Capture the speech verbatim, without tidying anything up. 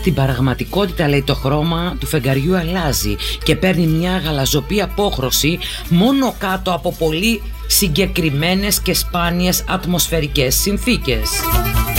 Στην πραγματικότητα, λέει, το χρώμα του φεγγαριού αλλάζει και παίρνει μια γαλαζοπή απόχρωση μόνο κάτω από πολύ συγκεκριμένες και σπάνιες ατμοσφαιρικές συνθήκες.